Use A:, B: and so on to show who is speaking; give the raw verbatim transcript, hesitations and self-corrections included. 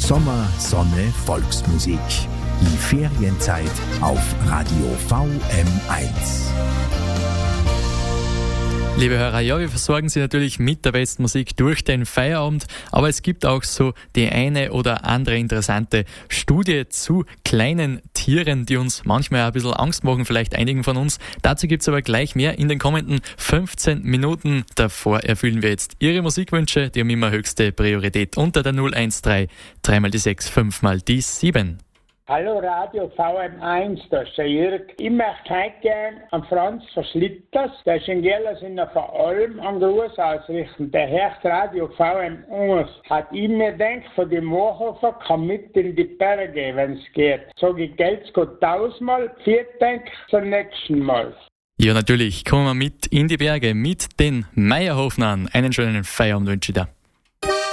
A: Sommer, Sonne, Volksmusik. Die Ferienzeit auf Radio V M eins.
B: Liebe Hörer, ja, wir versorgen Sie natürlich mit der besten Musik durch den Feierabend, aber es gibt auch so die eine oder andere interessante Studie zu kleinen Tieren, die uns manchmal ein bisschen Angst machen, vielleicht einigen von uns. Dazu gibt's aber gleich mehr in den kommenden fünfzehn Minuten. Davor erfüllen wir jetzt Ihre Musikwünsche, die haben immer höchste Priorität unter der null eins drei, drei mal die sechs, fünf mal die sieben.
C: Hallo Radio V M eins, das ist der Jörg. Ich möchte heute gerne an Franz Verschlitters, der ist in Gerlers in der Veralm, einen Gruß ausrichten. Der hört Radio V M eins. Hat ihm mir gedacht, von dem Moorhofer kann mit in die Berge, wenn es geht. Sag ich, geht's gut tausendmal, vier Dank zum nächsten Mal.
B: Ja, natürlich, kommen wir mit in die Berge mit den Meierhofnern. Einen schönen Feierabend wünsche ich dir.